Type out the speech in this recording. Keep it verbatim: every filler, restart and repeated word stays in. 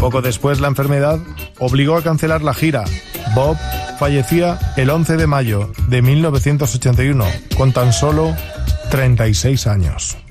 Poco después, la enfermedad obligó a cancelar la gira. Bob fallecía el once de mayo de mil novecientos ochenta y uno, con tan solo treinta y seis años.